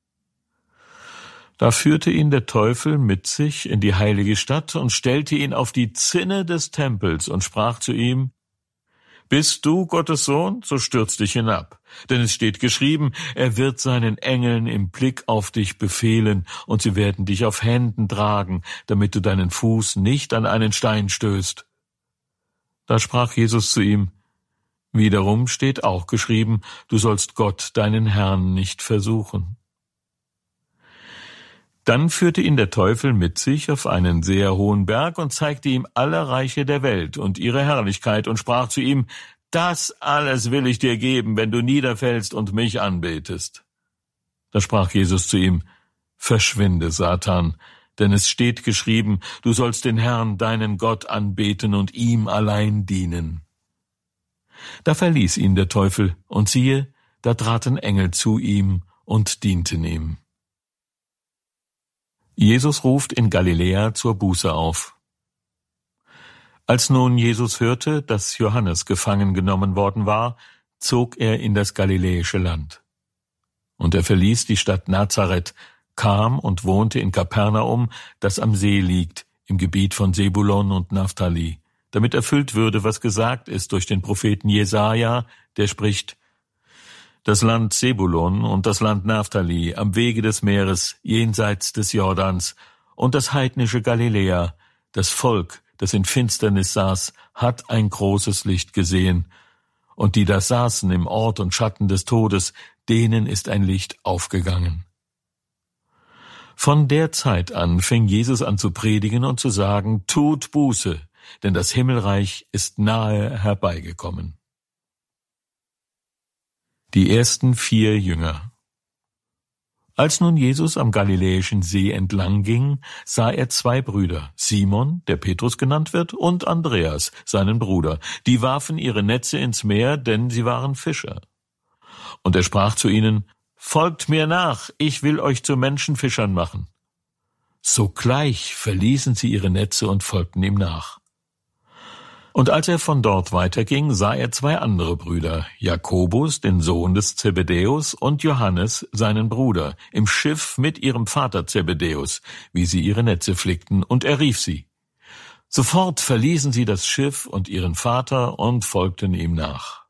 Da führte ihn der Teufel mit sich in die heilige Stadt und stellte ihn auf die Zinne des Tempels und sprach zu ihm: Bist du Gottes Sohn, so stürz dich hinab. Denn es steht geschrieben, er wird seinen Engeln im Blick auf dich befehlen, und sie werden dich auf Händen tragen, damit du deinen Fuß nicht an einen Stein stößt. Da sprach Jesus zu ihm: Wiederum steht auch geschrieben, du sollst Gott, deinen Herrn, nicht versuchen. Dann führte ihn der Teufel mit sich auf einen sehr hohen Berg und zeigte ihm alle Reiche der Welt und ihre Herrlichkeit und sprach zu ihm: Das alles will ich dir geben, wenn du niederfällst und mich anbetest. Da sprach Jesus zu ihm: Verschwinde, Satan, denn es steht geschrieben, du sollst den Herrn, deinen Gott, anbeten und ihm allein dienen. Da verließ ihn der Teufel, und siehe, da traten Engel zu ihm und dienten ihm. Jesus ruft in Galiläa zur Buße auf. Als nun Jesus hörte, dass Johannes gefangen genommen worden war, zog er in das galiläische Land. Und er verließ die Stadt Nazareth, kam und wohnte in Kapernaum, das am See liegt, im Gebiet von Sebulon und Naphtali, damit erfüllt würde, was gesagt ist durch den Propheten Jesaja, der spricht: Das Land Sebulon und das Land Naphtali am Wege des Meeres jenseits des Jordans und das heidnische Galiläa, das Volk, das in Finsternis saß, hat ein großes Licht gesehen. Und die da saßen im Ort und Schatten des Todes, denen ist ein Licht aufgegangen. Von der Zeit an fing Jesus an zu predigen und zu sagen: Tut Buße, denn das Himmelreich ist nahe herbeigekommen. Die ersten vier Jünger. Als nun Jesus am Galiläischen See entlang ging, sah er zwei Brüder, Simon, der Petrus genannt wird, und Andreas, seinen Bruder. Die warfen ihre Netze ins Meer, denn sie waren Fischer. Und er sprach zu ihnen: Folgt mir nach, ich will euch zu Menschenfischern machen. Sogleich verließen sie ihre Netze und folgten ihm nach. Und als er von dort weiterging, sah er zwei andere Brüder, Jakobus, den Sohn des Zebedäus, und Johannes, seinen Bruder, im Schiff mit ihrem Vater Zebedäus, wie sie ihre Netze flickten, und er rief sie. Sofort verließen sie das Schiff und ihren Vater und folgten ihm nach.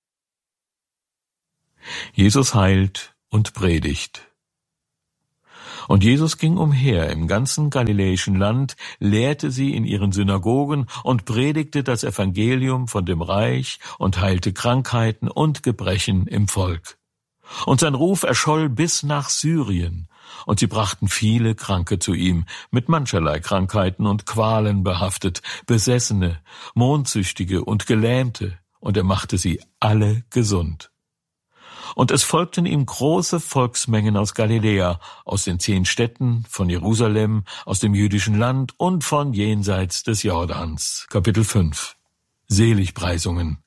Jesus heilt und predigt. Und Jesus ging umher im ganzen galiläischen Land, lehrte sie in ihren Synagogen und predigte das Evangelium von dem Reich und heilte Krankheiten und Gebrechen im Volk. Und sein Ruf erscholl bis nach Syrien, und sie brachten viele Kranke zu ihm, mit mancherlei Krankheiten und Qualen behaftet, Besessene, Mondsüchtige und Gelähmte, und er machte sie alle gesund. Und es folgten ihm große Volksmengen aus Galiläa, aus den zehn Städten, von Jerusalem, aus dem jüdischen Land und von jenseits des Jordans. Kapitel fünf. Seligpreisungen.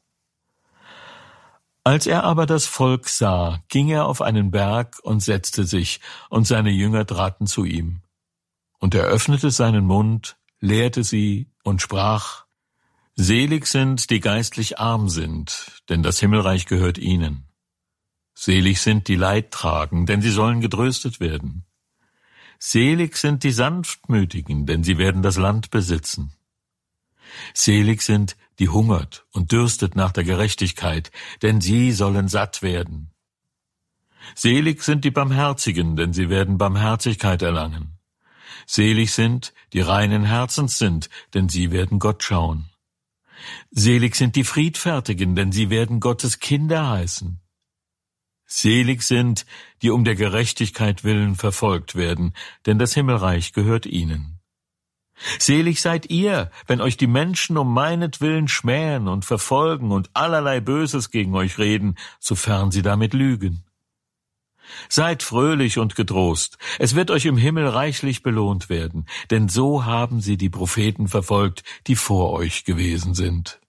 Als er aber das Volk sah, ging er auf einen Berg und setzte sich, und seine Jünger traten zu ihm. Und er öffnete seinen Mund, lehrte sie und sprach: Selig sind, die geistlich arm sind, denn das Himmelreich gehört ihnen. Selig sind, die Leid tragen, denn sie sollen getröstet werden. Selig sind die Sanftmütigen, denn sie werden das Land besitzen. Selig sind, die hungert und dürstet nach der Gerechtigkeit, denn sie sollen satt werden. Selig sind die Barmherzigen, denn sie werden Barmherzigkeit erlangen. Selig sind, die reinen Herzens sind, denn sie werden Gott schauen. Selig sind die Friedfertigen, denn sie werden Gottes Kinder heißen. Selig sind, die um der Gerechtigkeit willen verfolgt werden, denn das Himmelreich gehört ihnen. Selig seid ihr, wenn euch die Menschen um meinetwillen schmähen und verfolgen und allerlei Böses gegen euch reden, sofern sie damit lügen. Seid fröhlich und getrost, es wird euch im Himmel reichlich belohnt werden, denn so haben sie die Propheten verfolgt, die vor euch gewesen sind.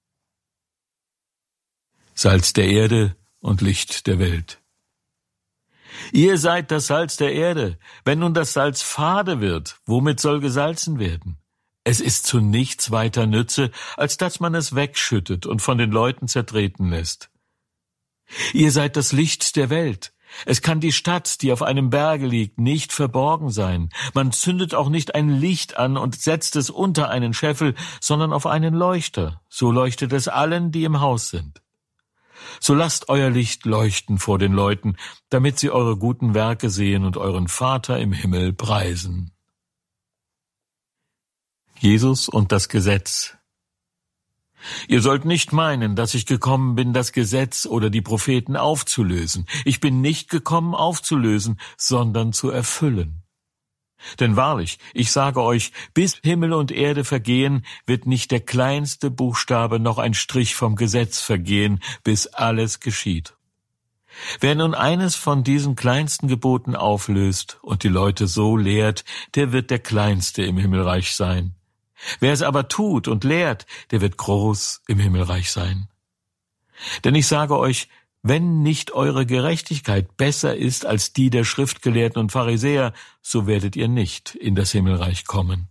Salz der Erde und Licht der Welt. Ihr seid das Salz der Erde. Wenn nun das Salz fade wird, womit soll gesalzen werden? Es ist zu nichts weiter Nütze, als dass man es wegschüttet und von den Leuten zertreten lässt. Ihr seid das Licht der Welt. Es kann die Stadt, die auf einem Berge liegt, nicht verborgen sein. Man zündet auch nicht ein Licht an und setzt es unter einen Scheffel, sondern auf einen Leuchter. So leuchtet es allen, die im Haus sind. So lasst euer Licht leuchten vor den Leuten, damit sie eure guten Werke sehen und euren Vater im Himmel preisen. Jesus und das Gesetz. Ihr sollt nicht meinen, dass ich gekommen bin, das Gesetz oder die Propheten aufzulösen. Ich bin nicht gekommen, aufzulösen, sondern zu erfüllen. Denn wahrlich, ich sage euch, bis Himmel und Erde vergehen, wird nicht der kleinste Buchstabe noch ein Strich vom Gesetz vergehen, bis alles geschieht. Wer nun eines von diesen kleinsten Geboten auflöst und die Leute so lehrt, der wird der Kleinste im Himmelreich sein. Wer es aber tut und lehrt, der wird groß im Himmelreich sein. Denn ich sage euch, wenn nicht eure Gerechtigkeit besser ist als die der Schriftgelehrten und Pharisäer, so werdet ihr nicht in das Himmelreich kommen.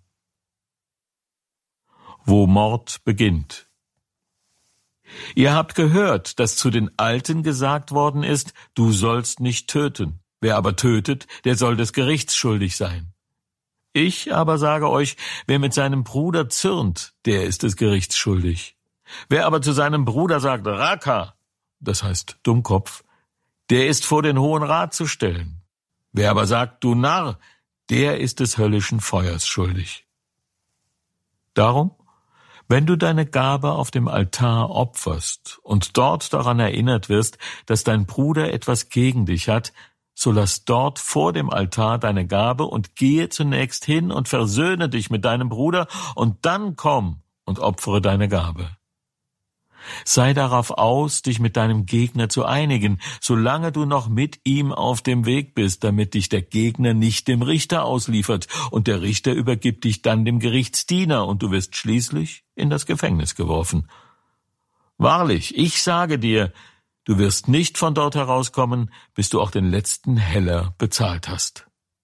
Wo Mord beginnt. Ihr habt gehört, dass zu den Alten gesagt worden ist, du sollst nicht töten. Wer aber tötet, der soll des Gerichts schuldig sein. Ich aber sage euch, wer mit seinem Bruder zürnt, der ist des Gerichts schuldig. Wer aber zu seinem Bruder sagt, Raka, das heißt Dummkopf, der ist vor den Hohen Rat zu stellen. Wer aber sagt, du Narr, der ist des höllischen Feuers schuldig. Darum, wenn du deine Gabe auf dem Altar opferst und dort daran erinnert wirst, dass dein Bruder etwas gegen dich hat, so lass dort vor dem Altar deine Gabe und gehe zunächst hin und versöhne dich mit deinem Bruder und dann komm und opfere deine Gabe. Sei darauf aus, dich mit deinem Gegner zu einigen, solange du noch mit ihm auf dem Weg bist, damit dich der Gegner nicht dem Richter ausliefert, und der Richter übergibt dich dann dem Gerichtsdiener, und du wirst schließlich in das Gefängnis geworfen. Wahrlich, ich sage dir, du wirst nicht von dort herauskommen, bis du auch den letzten Heller bezahlt hast.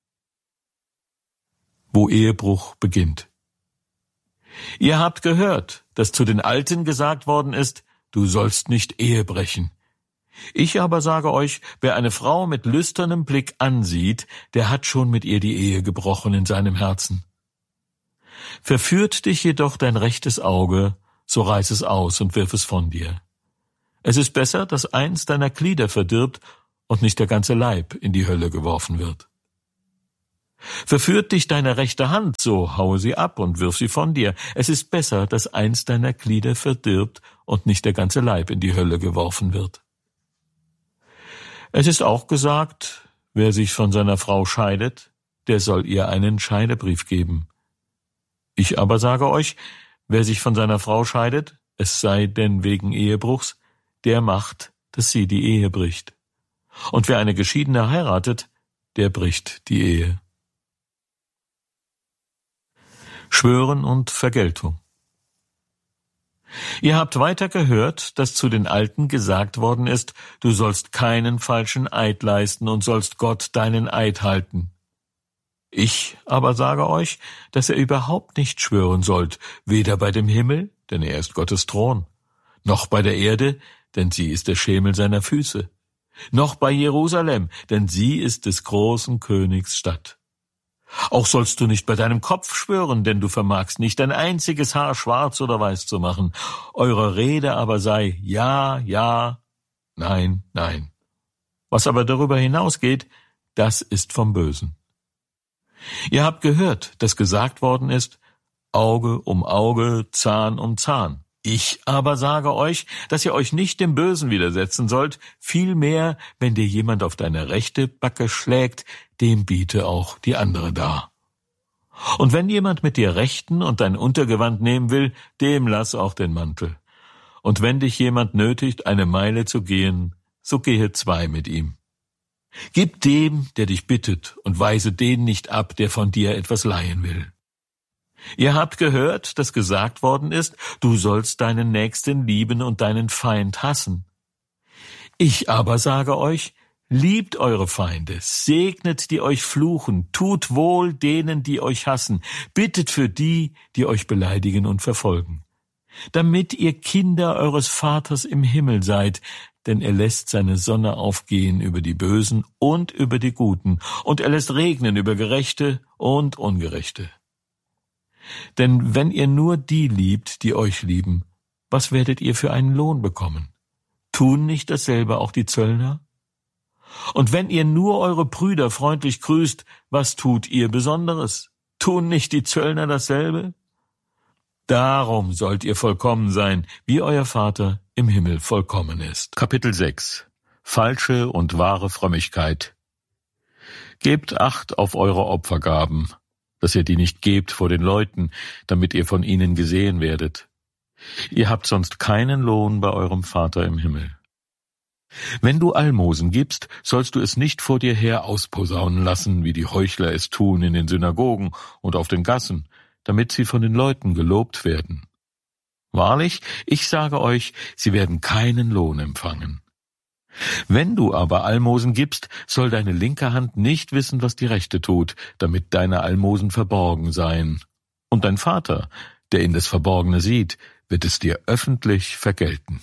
Wo Ehebruch beginnt. Ihr habt gehört, dass zu den Alten gesagt worden ist, du sollst nicht Ehe brechen. Ich aber sage euch, wer eine Frau mit lüsternem Blick ansieht, der hat schon mit ihr die Ehe gebrochen in seinem Herzen. Verführt dich jedoch dein rechtes Auge, so reiß es aus und wirf es von dir. Es ist besser, dass eins deiner Glieder verdirbt und nicht der ganze Leib in die Hölle geworfen wird. Verführt dich deine rechte Hand, so haue sie ab und wirf sie von dir. Es ist besser, dass eins deiner Glieder verdirbt und nicht der ganze Leib in die Hölle geworfen wird. Es ist auch gesagt, wer sich von seiner Frau scheidet, der soll ihr einen Scheidebrief geben. Ich aber sage euch, wer sich von seiner Frau scheidet, es sei denn wegen Ehebruchs, der macht, dass sie die Ehe bricht. Und wer eine Geschiedene heiratet, der bricht die Ehe. Schwören und Vergeltung. Ihr habt weiter gehört, dass zu den Alten gesagt worden ist, du sollst keinen falschen Eid leisten und sollst Gott deinen Eid halten. Ich aber sage euch, dass ihr überhaupt nicht schwören sollt, weder bei dem Himmel, denn er ist Gottes Thron, noch bei der Erde, denn sie ist der Schemel seiner Füße, noch bei Jerusalem, denn sie ist des großen Königs Stadt. Auch sollst du nicht bei deinem Kopf schwören, denn du vermagst nicht ein einziges Haar schwarz oder weiß zu machen. Eure Rede aber sei ja, ja, nein, nein. Was aber darüber hinausgeht, das ist vom Bösen. Ihr habt gehört, dass gesagt worden ist, Auge um Auge, Zahn um Zahn. Ich aber sage euch, dass ihr euch nicht dem Bösen widersetzen sollt, vielmehr, wenn dir jemand auf deine rechte Backe schlägt, dem biete auch die andere dar. Und wenn jemand mit dir rechten und dein Untergewand nehmen will, dem lass auch den Mantel. Und wenn dich jemand nötigt, eine Meile zu gehen, so gehe zwei mit ihm. Gib dem, der dich bittet, und weise den nicht ab, der von dir etwas leihen will. Ihr habt gehört, dass gesagt worden ist, du sollst deinen Nächsten lieben und deinen Feind hassen. Ich aber sage euch, liebt eure Feinde, segnet die euch fluchen, tut wohl denen, die euch hassen, bittet für die, die euch beleidigen und verfolgen, damit ihr Kinder eures Vaters im Himmel seid, denn er lässt seine Sonne aufgehen über die Bösen und über die Guten, und er lässt regnen über Gerechte und Ungerechte. Denn wenn ihr nur die liebt, die euch lieben, was werdet ihr für einen Lohn bekommen? Tun nicht dasselbe auch die Zöllner? Und wenn ihr nur eure Brüder freundlich grüßt, was tut ihr Besonderes? Tun nicht die Zöllner dasselbe? Darum sollt ihr vollkommen sein, wie euer Vater im Himmel vollkommen ist. Kapitel sechs. Falsche und wahre Frömmigkeit. Gebt Acht auf eure Opfergaben, dass ihr die nicht gebt vor den Leuten, damit ihr von ihnen gesehen werdet. Ihr habt sonst keinen Lohn bei eurem Vater im Himmel. Wenn du Almosen gibst, sollst du es nicht vor dir her ausposaunen lassen, wie die Heuchler es tun in den Synagogen und auf den Gassen, damit sie von den Leuten gelobt werden. Wahrlich, ich sage euch, sie werden keinen Lohn empfangen. Wenn du aber Almosen gibst, soll deine linke Hand nicht wissen, was die rechte tut, damit deine Almosen verborgen seien. Und dein Vater, der in das Verborgene sieht, wird es dir öffentlich vergelten.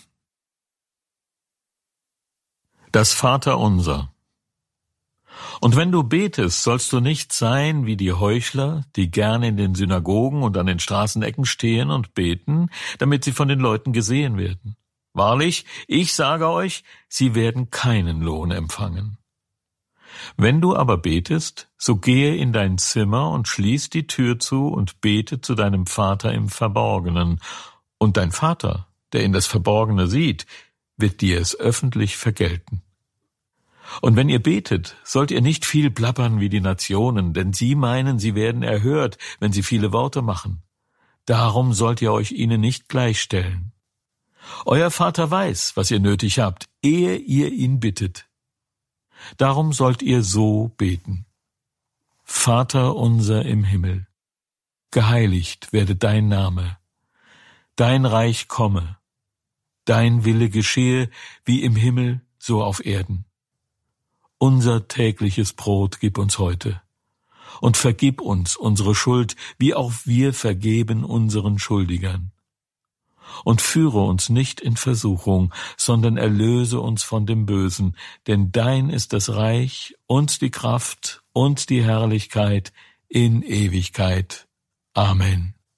Das Vaterunser. Und wenn du betest, sollst du nicht sein wie die Heuchler, die gerne in den Synagogen und an den Straßenecken stehen und beten, damit sie von den Leuten gesehen werden. Wahrlich, ich sage euch, sie werden keinen Lohn empfangen. Wenn du aber betest, so gehe in dein Zimmer und schließ die Tür zu und bete zu deinem Vater im Verborgenen. Und dein Vater, der in das Verborgene sieht, wird dir es öffentlich vergelten. Und wenn ihr betet, sollt ihr nicht viel plappern wie die Nationen, denn sie meinen, sie werden erhört, wenn sie viele Worte machen. Darum sollt ihr euch ihnen nicht gleichstellen. Euer Vater weiß, was ihr nötig habt, ehe ihr ihn bittet. Darum sollt ihr so beten. Vater unser im Himmel, geheiligt werde dein Name, dein Reich komme, dein Wille geschehe, wie im Himmel, so auf Erden. Unser tägliches Brot gib uns heute und vergib uns unsere Schuld, wie auch wir vergeben unseren Schuldigern. Und führe uns nicht in Versuchung, sondern erlöse uns von dem Bösen, denn dein ist das Reich und die Kraft und die Herrlichkeit in Ewigkeit. Amen.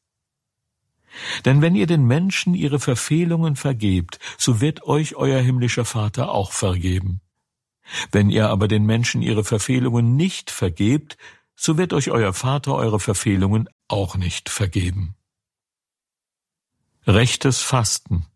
Denn wenn ihr den Menschen ihre Verfehlungen vergebt, so wird euch euer himmlischer Vater auch vergeben. Wenn ihr aber den Menschen ihre Verfehlungen nicht vergebt, so wird euch euer Vater eure Verfehlungen auch nicht vergeben. Rechtes Fasten.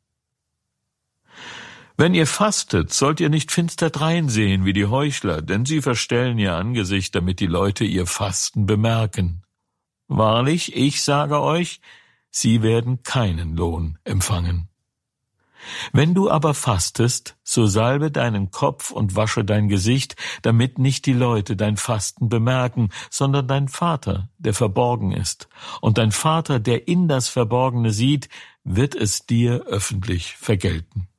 Wenn ihr fastet, sollt ihr nicht finster dreinsehen wie die Heuchler, denn sie verstellen ihr Angesicht, damit die Leute ihr Fasten bemerken. Wahrlich, ich sage euch, sie werden keinen Lohn empfangen. Wenn du aber fastest, so salbe deinen Kopf und wasche dein Gesicht, damit nicht die Leute dein Fasten bemerken, sondern dein Vater, der verborgen ist. Und dein Vater, der in das Verborgene sieht, wird es dir öffentlich vergelten.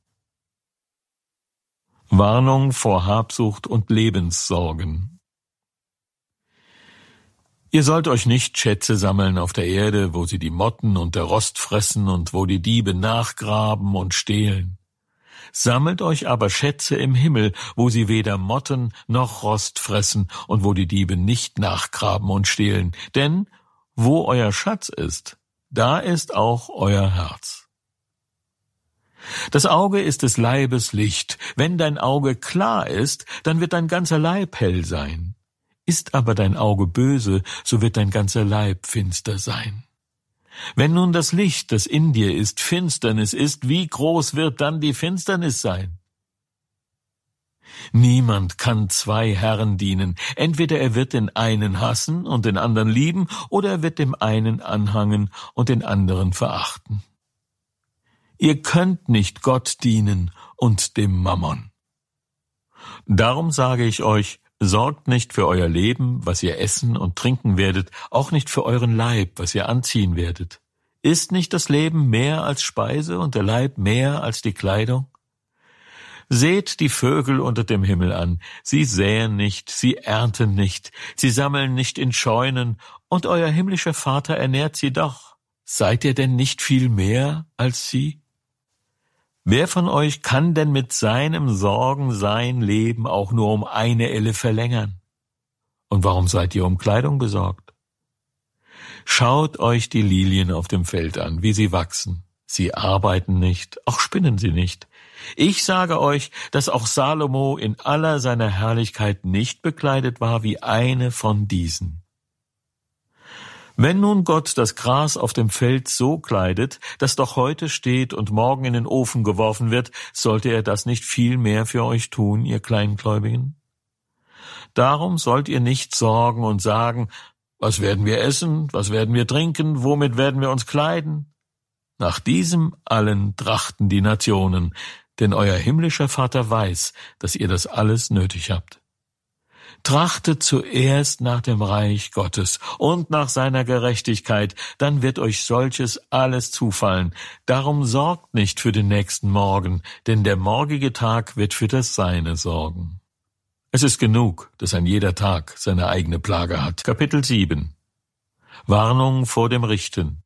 Warnung vor Habsucht und Lebenssorgen. Ihr sollt euch nicht Schätze sammeln auf der Erde, wo sie die Motten und der Rost fressen und wo die Diebe nachgraben und stehlen. Sammelt euch aber Schätze im Himmel, wo sie weder Motten noch Rost fressen und wo die Diebe nicht nachgraben und stehlen. Denn wo euer Schatz ist, da ist auch euer Herz. Das Auge ist des Leibes Licht. Wenn dein Auge klar ist, dann wird dein ganzer Leib hell sein. Ist aber dein Auge böse, so wird dein ganzer Leib finster sein. Wenn nun das Licht, das in dir ist, Finsternis ist, wie groß wird dann die Finsternis sein? Niemand kann zwei Herren dienen. Entweder er wird den einen hassen und den anderen lieben, oder er wird dem einen anhangen und den anderen verachten. Ihr könnt nicht Gott dienen und dem Mammon. Darum sage ich euch, sorgt nicht für euer Leben, was ihr essen und trinken werdet, auch nicht für euren Leib, was ihr anziehen werdet. Ist nicht das Leben mehr als Speise und der Leib mehr als die Kleidung? Seht die Vögel unter dem Himmel an. Sie säen nicht, sie ernten nicht, sie sammeln nicht in Scheunen, und euer himmlischer Vater ernährt sie doch. Seid ihr denn nicht viel mehr als sie? Wer von euch kann denn mit seinem Sorgen sein Leben auch nur um eine Elle verlängern? Und warum seid ihr um Kleidung besorgt? Schaut euch die Lilien auf dem Feld an, wie sie wachsen. Sie arbeiten nicht, auch spinnen sie nicht. Ich sage euch, dass auch Salomo in aller seiner Herrlichkeit nicht bekleidet war wie eine von diesen. Wenn nun Gott das Gras auf dem Feld so kleidet, das doch heute steht und morgen in den Ofen geworfen wird, sollte er das nicht viel mehr für euch tun, ihr Kleingläubigen? Darum sollt ihr nicht sorgen und sagen, was werden wir essen, was werden wir trinken, womit werden wir uns kleiden? Nach diesem allen trachten die Nationen, denn euer himmlischer Vater weiß, dass ihr das alles nötig habt. Trachtet zuerst nach dem Reich Gottes und nach seiner Gerechtigkeit, dann wird euch solches alles zufallen. Darum sorgt nicht für den nächsten Morgen, denn der morgige Tag wird für das Seine sorgen. Es ist genug, dass ein jeder Tag seine eigene Plage hat. Kapitel sieben. Warnung vor dem Richten.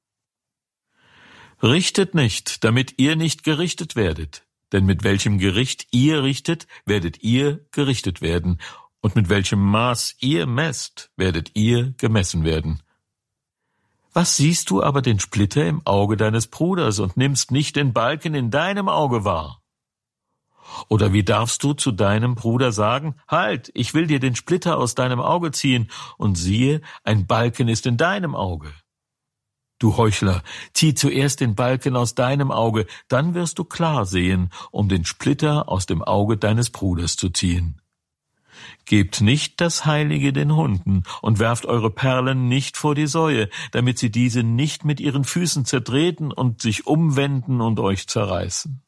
Richtet nicht, damit ihr nicht gerichtet werdet, denn mit welchem Gericht ihr richtet, werdet ihr gerichtet werden, und mit welchem Maß ihr messt, werdet ihr gemessen werden. Was siehst du aber den Splitter im Auge deines Bruders und nimmst nicht den Balken in deinem Auge wahr? Oder wie darfst du zu deinem Bruder sagen, halt, ich will dir den Splitter aus deinem Auge ziehen, und siehe, ein Balken ist in deinem Auge? Du Heuchler, zieh zuerst den Balken aus deinem Auge, dann wirst du klar sehen, um den Splitter aus dem Auge deines Bruders zu ziehen. Gebt nicht das Heilige den Hunden und werft eure Perlen nicht vor die Säue, damit sie diese nicht mit ihren Füßen zertreten und sich umwenden und euch zerreißen.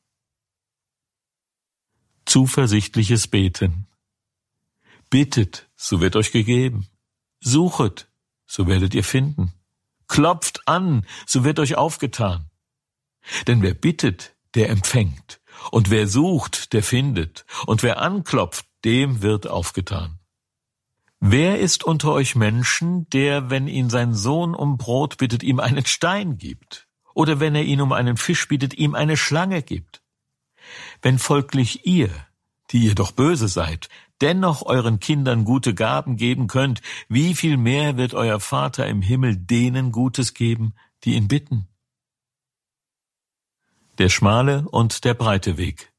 Zuversichtliches Beten. Bittet, so wird euch gegeben. Suchet, so werdet ihr finden. Klopft an, so wird euch aufgetan. Denn wer bittet, der empfängt. Und wer sucht, der findet. Und wer anklopft, dem wird aufgetan. Wer ist unter euch Menschen, der, wenn ihn sein Sohn um Brot bittet, ihm einen Stein gibt? Oder wenn er ihn um einen Fisch bittet, ihm eine Schlange gibt? Wenn folglich ihr, die ihr doch böse seid, dennoch euren Kindern gute Gaben geben könnt, wie viel mehr wird euer Vater im Himmel denen Gutes geben, die ihn bitten? Der schmale und der breite Weg.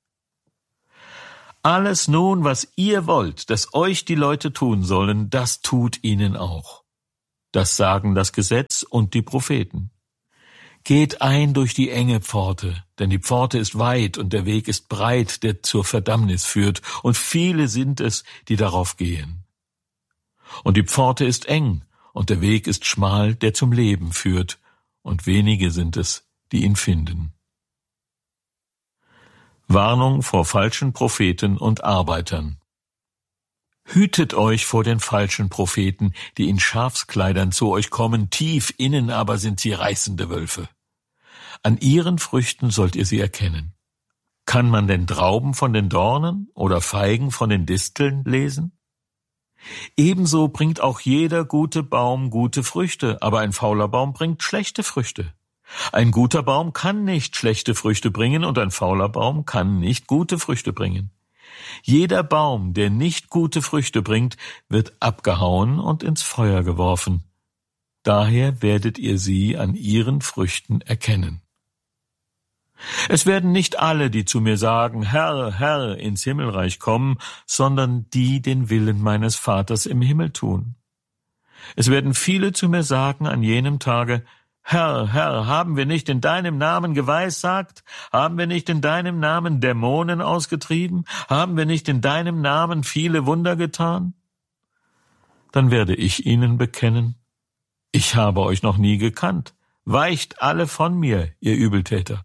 Alles nun, was ihr wollt, dass euch die Leute tun sollen, das tut ihnen auch. Das sagen das Gesetz und die Propheten. Geht ein durch die enge Pforte, denn die Pforte ist weit und der Weg ist breit, der zur Verdammnis führt, und viele sind es, die darauf gehen. Und die Pforte ist eng, und der Weg ist schmal, der zum Leben führt, und wenige sind es, die ihn finden. Warnung vor falschen Propheten und Arbeitern. Hütet euch vor den falschen Propheten, die in Schafskleidern zu euch kommen, tief innen aber sind sie reißende Wölfe. An ihren Früchten sollt ihr sie erkennen. Kann man denn Trauben von den Dornen oder Feigen von den Disteln lesen? Ebenso bringt auch jeder gute Baum gute Früchte, aber ein fauler Baum bringt schlechte Früchte. Ein guter Baum kann nicht schlechte Früchte bringen und ein fauler Baum kann nicht gute Früchte bringen. Jeder Baum, der nicht gute Früchte bringt, wird abgehauen und ins Feuer geworfen. Daher werdet ihr sie an ihren Früchten erkennen. Es werden nicht alle, die zu mir sagen, Herr, Herr, ins Himmelreich kommen, sondern die den Willen meines Vaters im Himmel tun. Es werden viele zu mir sagen an jenem Tage, Herr, Herr, haben wir nicht in deinem Namen geweissagt? Haben wir nicht in deinem Namen Dämonen ausgetrieben? Haben wir nicht in deinem Namen viele Wunder getan? Dann werde ich ihnen bekennen, ich habe euch noch nie gekannt. Weicht alle von mir, ihr Übeltäter.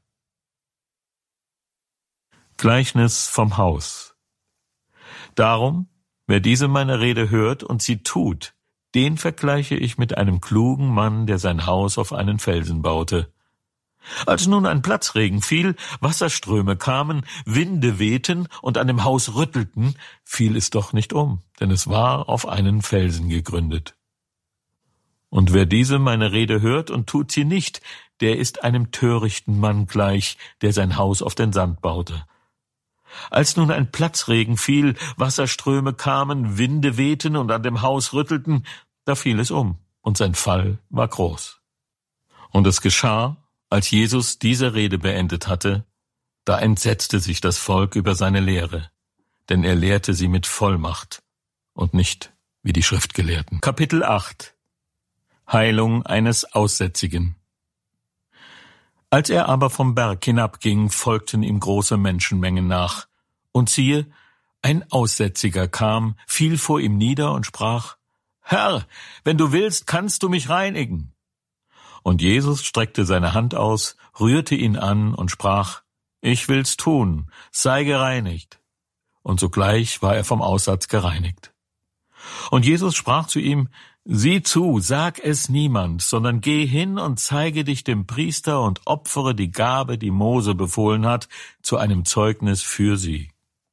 Gleichnis vom Haus. Darum, wer diese meine Rede hört und sie tut, den vergleiche ich mit einem klugen Mann, der sein Haus auf einen Felsen baute. Als nun ein Platzregen fiel, Wasserströme kamen, Winde wehten und an dem Haus rüttelten, fiel es doch nicht um, denn es war auf einen Felsen gegründet. Und wer diese meine Rede hört und tut sie nicht, der ist einem törichten Mann gleich, der sein Haus auf den Sand baute. Als nun ein Platzregen fiel, Wasserströme kamen, Winde wehten und an dem Haus rüttelten, da fiel es um, und sein Fall war groß. Und es geschah, als Jesus diese Rede beendet hatte, da entsetzte sich das Volk über seine Lehre, denn er lehrte sie mit Vollmacht und nicht wie die Schriftgelehrten. Kapitel acht. Heilung eines Aussätzigen. Als er aber vom Berg hinabging, folgten ihm große Menschenmengen nach. Und siehe, ein Aussätziger kam, fiel vor ihm nieder und sprach, Herr, wenn du willst, kannst du mich reinigen. Und Jesus streckte seine Hand aus, rührte ihn an und sprach, ich will's tun, sei gereinigt. Und sogleich war er vom Aussatz gereinigt. Und Jesus sprach zu ihm, sieh zu, sag es niemand, sondern geh hin und zeige dich dem Priester und opfere die Gabe, die Mose befohlen hat, zu einem Zeugnis für sie.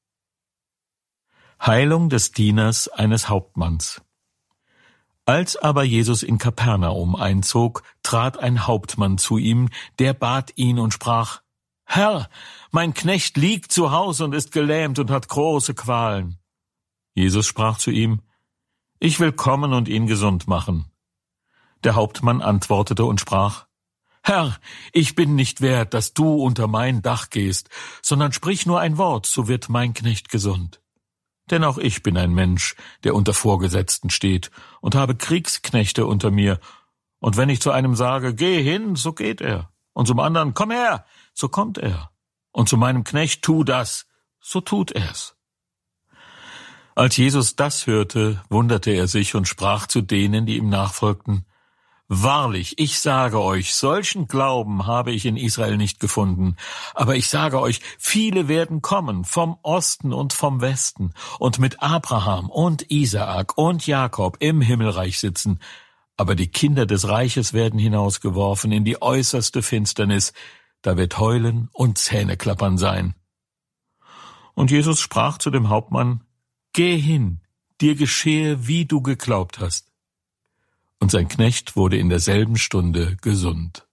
Heilung des Dieners eines Hauptmanns. Als aber Jesus in Kapernaum einzog, trat ein Hauptmann zu ihm, der bat ihn und sprach, Herr, mein Knecht liegt zu Hause und ist gelähmt und hat große Qualen. Jesus sprach zu ihm, ich will kommen und ihn gesund machen. Der Hauptmann antwortete und sprach, Herr, ich bin nicht wert, dass du unter mein Dach gehst, sondern sprich nur ein Wort, so wird mein Knecht gesund. Denn auch ich bin ein Mensch, der unter Vorgesetzten steht und habe Kriegsknechte unter mir. Und wenn ich zu einem sage, geh hin, so geht er. Und zum anderen, komm her, so kommt er. Und zu meinem Knecht, tu das, so tut er's. Als Jesus das hörte, wunderte er sich und sprach zu denen, die ihm nachfolgten, Wahrlich, ich sage euch, solchen Glauben habe ich in Israel nicht gefunden. Aber ich sage euch, viele werden kommen, vom Osten und vom Westen, und mit Abraham und Isaak und Jakob im Himmelreich sitzen. Aber die Kinder des Reiches werden hinausgeworfen in die äußerste Finsternis. Da wird Heulen und Zähneklappern sein. Und Jesus sprach zu dem Hauptmann, Geh hin, dir geschehe, wie du geglaubt hast. Und sein Knecht wurde in derselben Stunde gesund.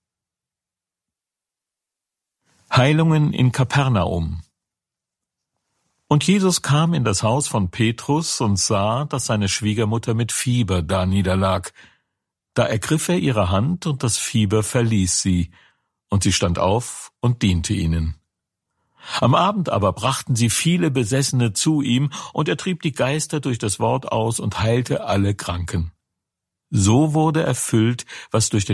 Heilungen in Kapernaum. Und Jesus kam in das Haus von Petrus und sah, dass seine Schwiegermutter mit Fieber da niederlag. Da ergriff er ihre Hand und das Fieber verließ sie, und sie stand auf und diente ihnen. Am Abend aber brachten sie viele Besessene zu ihm, und er trieb die Geister durch das Wort aus und heilte alle Kranken. So wurde erfüllt, was durch